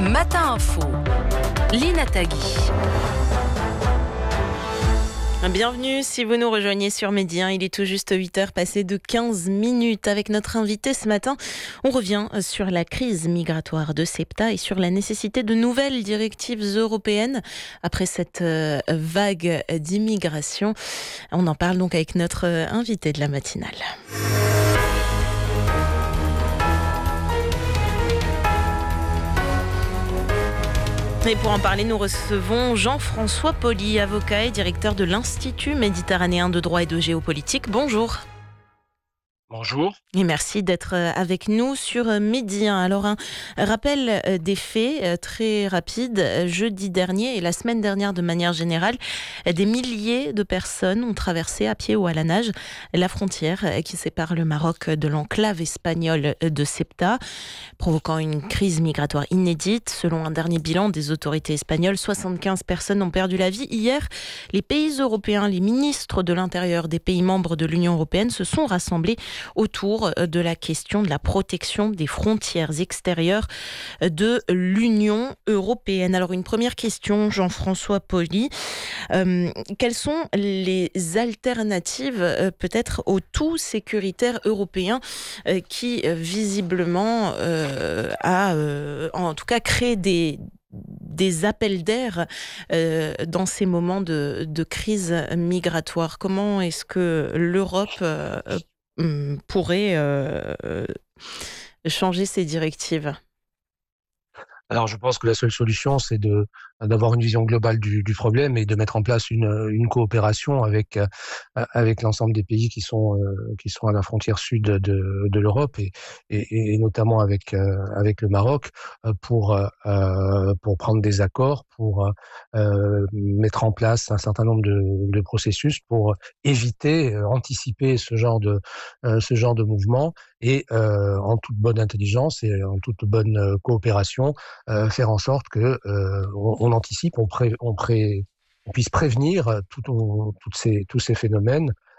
Matin Info, Lina Tagui. Bienvenue si vous nous rejoignez sur Midi 1, il est tout juste 8h passé de 15 minutes. Avec notre invité ce matin, on revient sur la crise migratoire de Ceuta et sur la nécessité de nouvelles directives européennes après cette vague d'immigration. On en parle donc avec notre invité de la matinale. Et pour en parler, nous recevons Jean-François Pauly, avocat et directeur de l'Institut méditerranéen de droit et de géopolitique. Bonjour. Bonjour. Et merci d'être avec nous sur Midi 1. Alors, un rappel des faits très rapide. Jeudi dernier et la semaine dernière, de manière générale, des milliers de personnes ont traversé à pied ou à la nage la frontière qui sépare le Maroc de l'enclave espagnole de Ceuta, provoquant une crise migratoire inédite. Selon un dernier bilan des autorités espagnoles, 75 personnes ont perdu la vie. Hier, les pays européens, les ministres de l'Intérieur des pays membres de l'Union européenne se sont rassemblés autour de la question de la protection des frontières extérieures de l'Union européenne. Alors, une première question, Jean-François Pauly. Quelles sont les alternatives peut-être au tout sécuritaire européen qui visiblement a en tout cas créé des appels d'air dans ces moments de crise migratoire? Comment est-ce que l'Europe pourrait changer ces directives? Alors, je pense que la seule solution, c'est d'avoir une vision globale du problème et de mettre en place une coopération avec l'ensemble des pays qui sont à la frontière sud de l'Europe et notamment avec le Maroc pour prendre des accords, pour mettre en place un certain nombre de processus pour éviter, anticiper ce genre de mouvement et en toute bonne intelligence et en toute bonne coopération, faire en sorte que on anticipe, on puisse prévenir tous ces phénomènes